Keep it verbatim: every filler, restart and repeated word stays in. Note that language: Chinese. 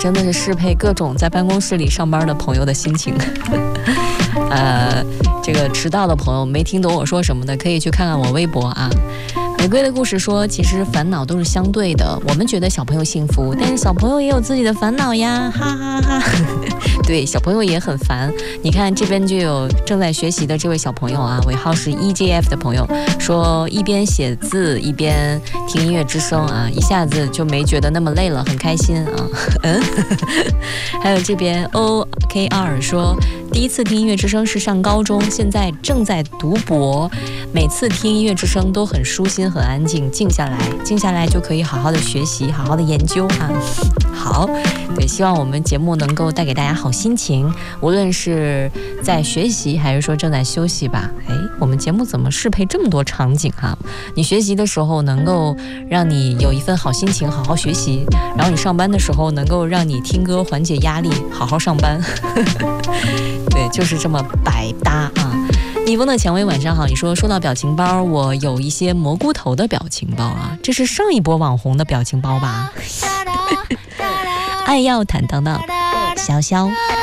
真的是适配各种在办公室里上班的朋友的心情。呃，这个迟到的朋友没听懂我说什么的，可以去看看我微博啊。玫瑰的故事说，其实烦恼都是相对的，我们觉得小朋友幸福，但是小朋友也有自己的烦恼呀，哈哈哈哈。对，小朋友也很烦。你看这边就有正在学习的这位小朋友啊，尾号是 E J F 的朋友，说一边写字一边听音乐之声啊，一下子就没觉得那么累了，很开心啊。嗯，还有这边 O K R 说，第一次听音乐之声是上高中，现在正在读博，每次听音乐之声都很舒心很安静，静下来静下来就可以好好的学习好好的研究啊。好，对，希望我们节目能够带给大家好心情，无论是在学习还是说正在休息吧。哎，我们节目怎么适配这么多场景啊？你学习的时候能够让你有一份好心情好好学习，然后你上班的时候能够让你听歌缓解压力好好上班。对，就是这么百搭啊。逆风的蔷薇晚上好，你说说到表情包，我有一些蘑菇头的表情包啊，这是上一波网红的表情包吧？爱要坦荡荡，潇潇。